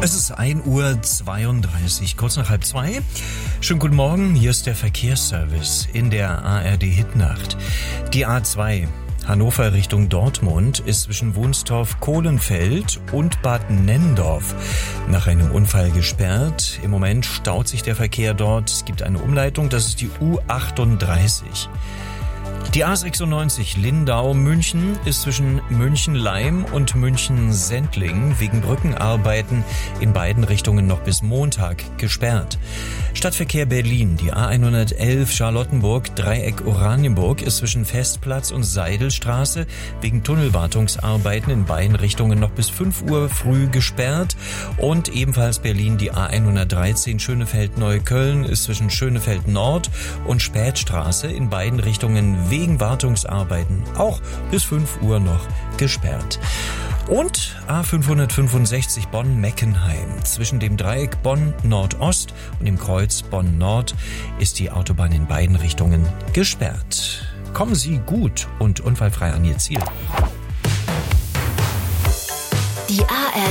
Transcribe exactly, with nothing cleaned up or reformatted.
Es ist ein Uhr zweiunddreißig, kurz nach halb zwei. Schönen guten Morgen, hier ist der Verkehrsservice in der A R D-Hitnacht. Die A zwei Hannover Richtung Dortmund ist zwischen Wunstorf, Kohlenfeld und Bad Nenndorf nach einem Unfall gesperrt. Im Moment staut sich der Verkehr dort. Es gibt eine Umleitung, das ist die U achtunddreißig. Die A sechsundneunzig Lindau-München ist zwischen München-Leim und München-Sendling wegen Brückenarbeiten in beiden Richtungen noch bis Montag gesperrt. Stadtverkehr Berlin, die A hundertelf Charlottenburg, Dreieck Oranienburg ist zwischen Festplatz und Seidelstraße wegen Tunnelwartungsarbeiten in beiden Richtungen noch bis fünf Uhr früh gesperrt. Und ebenfalls Berlin, die A hundertdreizehn Schönefeld-Neukölln ist zwischen Schönefeld Nord und Spätstraße in beiden Richtungen wegen Wartungsarbeiten auch bis fünf Uhr noch gesperrt. Und A fünfhundertfünfundsechzig Bonn-Meckenheim. Zwischen dem Dreieck Bonn-Nordost und dem Kreuz Bonn-Nord ist die Autobahn in beiden Richtungen gesperrt. Kommen Sie gut und unfallfrei an Ihr Ziel. Die A R